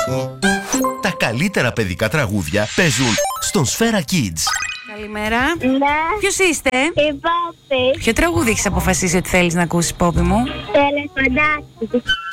Τα καλύτερα παιδικά τραγούδια παίζουν στον Σφαίρα Kids. Καλημέρα. Ναι. Ποιος είστε? Η Πόπη. Ποιο τραγούδι έχεις αποφασίσει ότι θέλεις να ακούσεις, Πόπη μου? Το ελεφαντάκι.